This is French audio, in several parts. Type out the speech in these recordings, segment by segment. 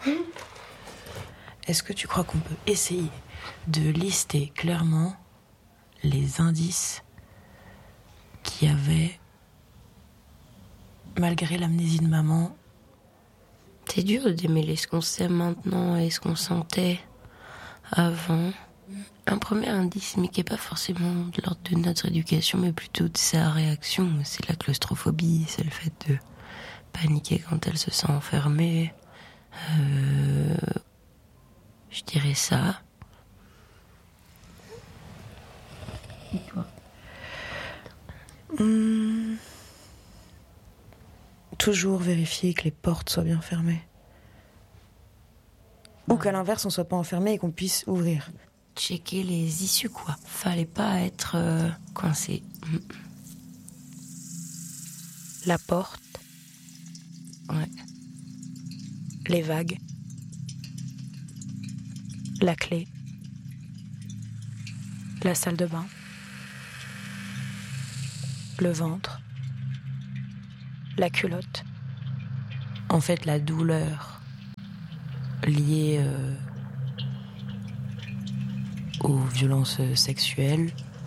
Est-ce que tu crois qu'on peut essayer de lister clairement les indices qu'il y avait, malgré l'amnésie de maman? C'est dur de démêler ce qu'on sait maintenant et ce qu'on sentait avant. Un premier indice, mais qui n'est pas forcément de l'ordre de notre éducation, mais plutôt de sa réaction, c'est la claustrophobie, c'est le fait de paniquer quand elle se sent enfermée. Je dirais ça. Et toi? Toujours vérifier que les portes soient bien fermées. Ou qu'à l'inverse, on soit pas enfermé et qu'on puisse ouvrir. Checker les issues, quoi. Fallait pas être coincé. La porte. Ouais. Les vagues. La clé. La salle de bain. Le ventre. La culotte. En fait, la douleur liée aux violences sexuelles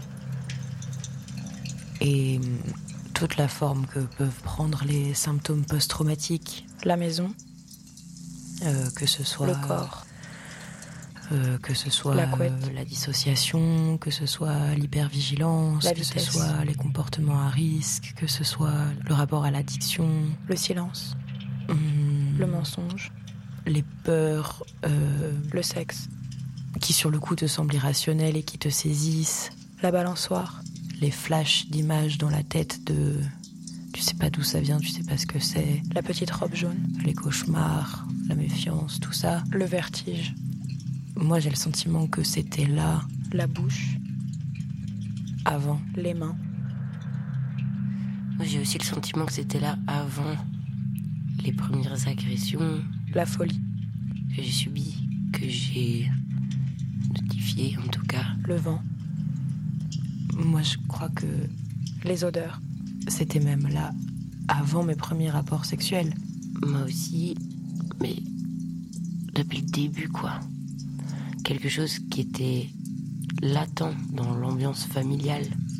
et toute la forme que peuvent prendre les symptômes post-traumatiques. La maison, que ce soit le corps, que ce soit la couette, la dissociation, que ce soit l'hypervigilance, la que vitesse, ce soit les comportements à risque, que ce soit le rapport à l'addiction, le silence, le mensonge, les peurs, le sexe, qui sur le coup te semblent irrationnelles et qui te saisissent, la balançoire, les flashs d'images dans la tête de... Tu sais pas d'où ça vient, tu sais pas ce que c'est. la petite robe jaune, Les cauchemars, la méfiance, tout ça. le vertige, Moi, j'ai le sentiment que c'était là, la bouche, avant. les mains. Moi, j'ai aussi le sentiment que c'était là avant les premières agressions, La folie, que j'ai subies, que j'ai notifiées en tout cas. le vent. Moi, je crois que Les odeurs. c'était même là, avant mes premiers rapports sexuels. Moi aussi, mais depuis le début, quoi. Quelque chose qui était latent dans l'ambiance familiale.